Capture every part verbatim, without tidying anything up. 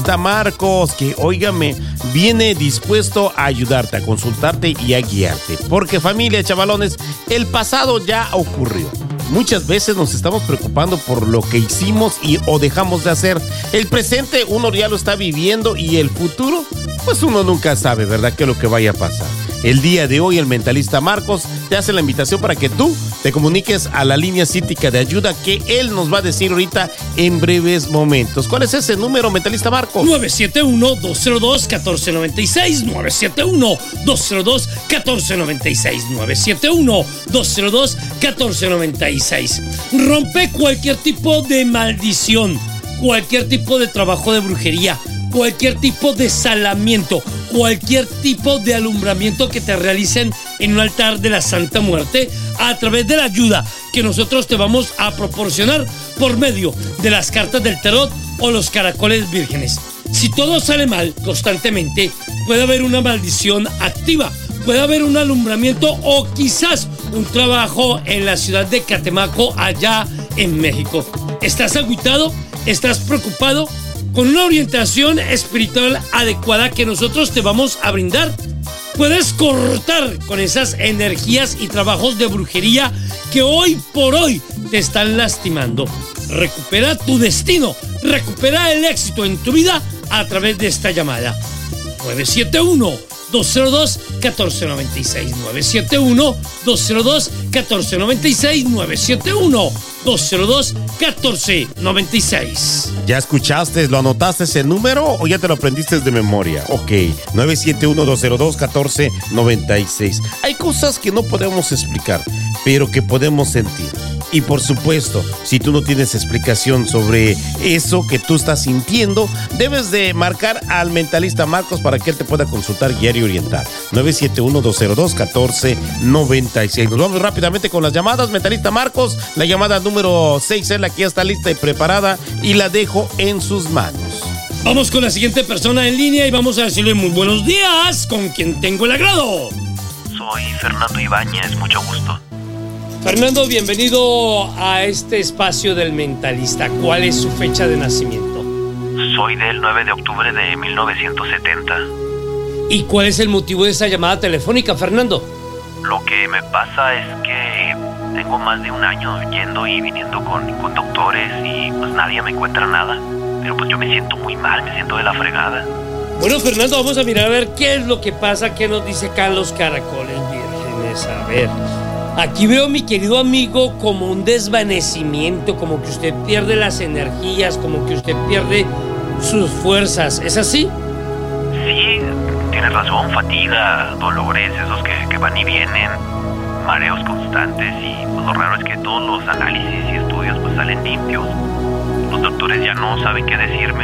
Está Marcos, que óigame, viene dispuesto a ayudarte, a consultarte y a guiarte. Porque familia, chavalones, el pasado ya ocurrió. Muchas veces nos estamos preocupando por lo que hicimos y o dejamos de hacer. El presente uno ya lo está viviendo y el futuro, pues uno nunca sabe, ¿verdad?, qué es lo que vaya a pasar. El día de hoy el mentalista Marcos te hace la invitación para que tú te comuniques a la línea cítica de ayuda que él nos va a decir ahorita en breves momentos. ¿Cuál es ese número, mentalista Marcos? nueve siete uno, dos cero dos, uno cuatro nueve seis, nueve siete uno, dos cero dos, uno cuatro nueve seis, nueve siete uno, dos cero dos, uno cuatro nueve seis. Rompe cualquier tipo de maldición, cualquier tipo de trabajo de brujería, cualquier tipo de salamiento, cualquier tipo de alumbramiento que te realicen en un altar de la Santa Muerte a través de la ayuda que nosotros te vamos a proporcionar por medio de las cartas del tarot o los caracoles vírgenes. Si todo sale mal constantemente, puede haber una maldición activa, puede haber un alumbramiento o quizás un trabajo en la ciudad de Catemaco, allá en México. ¿Estás agüitado? ¿Estás preocupado? Con una orientación espiritual adecuada que nosotros te vamos a brindar, puedes cortar con esas energías y trabajos de brujería que hoy por hoy te están lastimando. Recupera tu destino, recupera el éxito en tu vida a través de esta llamada. nueve siete uno, dos cero dos, uno cuatro nueve seis, nueve siete uno, dos cero dos, uno cuatro nueve seis, nueve siete uno, dos cero dos, uno cuatro nueve seis. ¿Ya escuchaste? ¿Lo anotaste ese número o ya te lo aprendiste de memoria? Ok, nueve siete uno, dos cero dos, uno cuatro nueve seis. Hay cosas que no podemos explicar, pero que podemos sentir. Y por supuesto, si tú no tienes explicación sobre eso que tú estás sintiendo, debes de marcar al mentalista Marcos para que él te pueda consultar, guiar y orientar. nueve siete uno, dos cero dos, uno cuatro nueve seis. Nos vamos rápidamente con las llamadas, mentalista Marcos. La llamada número seis es la que ya está lista y preparada y la dejo en sus manos. Vamos con la siguiente persona en línea y vamos a decirle muy buenos días, con quien tengo el agrado. Soy Fernando Ibáñez, mucho gusto. Fernando, bienvenido a este espacio del mentalista. ¿Cuál es su fecha de nacimiento? Soy del nueve de octubre de mil novecientos setenta. ¿Y cuál es el motivo de esa llamada telefónica, Fernando? Lo que me pasa es que tengo más de un año yendo y viniendo con, con doctores y pues nadie me encuentra nada. Pero pues yo me siento muy mal, me siento de la fregada. Bueno, Fernando, vamos a mirar a ver qué es lo que pasa, qué nos dice acá los caracoles vírgenes. A ver, aquí veo, mi querido amigo, como un desvanecimiento, como que usted pierde las energías, como que usted pierde sus fuerzas. ¿Es así? Sí, tienes razón, fatiga, dolores, esos que, que van y vienen, mareos constantes y pues, lo raro es que todos los análisis y estudios pues salen limpios. Los doctores ya no saben qué decirme.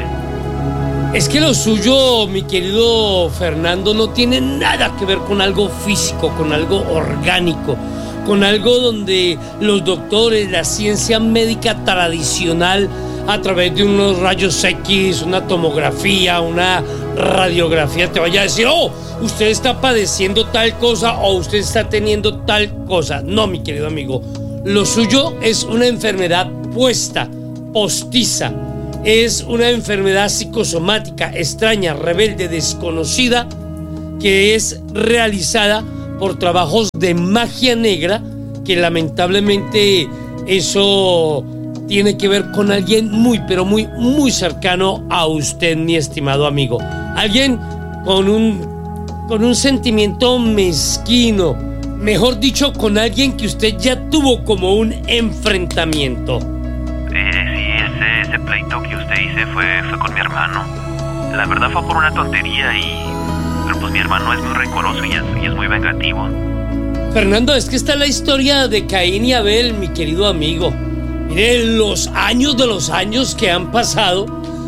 Es que lo suyo, mi querido Fernando, no tiene nada que ver con algo físico, con algo orgánico, con algo donde los doctores, la ciencia médica tradicional, a través de unos rayos X, una tomografía, una radiografía, te vaya a decir, oh, usted está padeciendo tal cosa o usted está teniendo tal cosa. No, mi querido amigo, lo suyo es una enfermedad puesta, postiza. Es una enfermedad psicosomática, extraña, rebelde, desconocida, que es realizada por trabajos de magia negra, que lamentablemente eso tiene que ver con alguien muy, pero muy, muy cercano a usted, mi estimado amigo. Alguien con un, con un sentimiento mezquino, mejor dicho, con alguien que usted ya tuvo como un enfrentamiento. Eh, sí, ese, ese pleito que usted dice fue, fue con mi hermano. La verdad fue por una tontería y... Pero pues mi hermano es muy rencoroso y es, y es muy vengativo. Fernando, es que está la historia de Caín y Abel, mi querido amigo. Mire, los años de los años que han pasado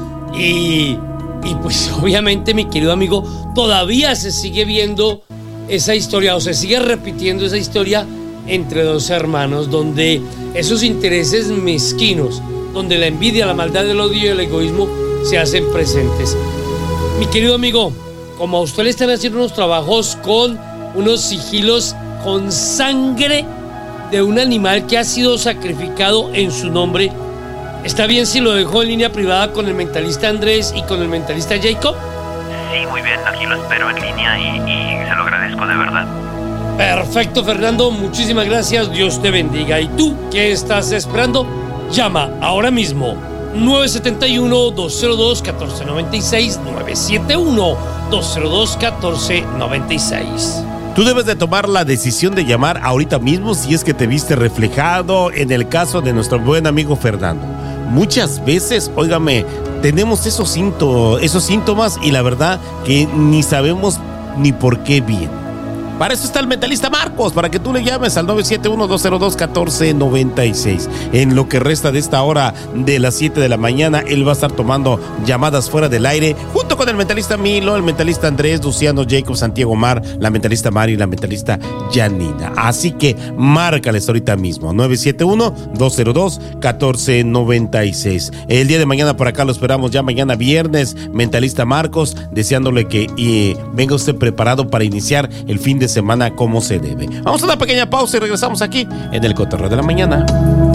y, y pues obviamente, mi querido amigo, todavía se sigue viendo esa historia o se sigue repitiendo esa historia entre dos hermanos, donde esos intereses mezquinos, donde la envidia, la maldad, el odio y el egoísmo se hacen presentes. Mi querido amigo, como a usted le están haciendo unos trabajos con unos sigilos con sangre de un animal que ha sido sacrificado en su nombre, ¿Está bien si lo dejo en línea privada con el mentalista Andrés y con el mentalista Jacob? Sí, muy bien, aquí lo espero en línea y, y se lo agradezco de verdad. Perfecto, Fernando, muchísimas gracias, Dios te bendiga. ¿Y tú qué estás esperando? Llama ahora mismo nueve siete uno, dos cero dos, uno cuatro nueve seis, nueve siete uno, dos cero dos, uno cuatro nueve seis. Tú debes de tomar la decisión de llamar ahorita mismo si es que te viste reflejado en el caso de nuestro buen amigo Fernando. Muchas veces, óigame, tenemos esos síntomas, esos síntomas y la verdad que ni sabemos ni por qué bien. Para eso está el mentalista Marcos, para que tú le llames al nueve siete uno, dos cero dos, uno cuatro nueve seis. En lo que resta de esta hora de las siete de la mañana, él va a estar tomando llamadas fuera del aire, junto con el mentalista Milo, el mentalista Andrés, Luciano, Jacob, Santiago Mar, la mentalista Mari y la mentalista Janina. Así que márcales ahorita mismo, nueve siete uno, dos cero dos, uno cuatro nueve seis. El día de mañana por acá lo esperamos, ya mañana viernes, mentalista Marcos, deseándole que eh, venga usted preparado para iniciar el fin de semana como se debe. Vamos a una pequeña pausa y regresamos aquí en el Cotorreo de la Mañana.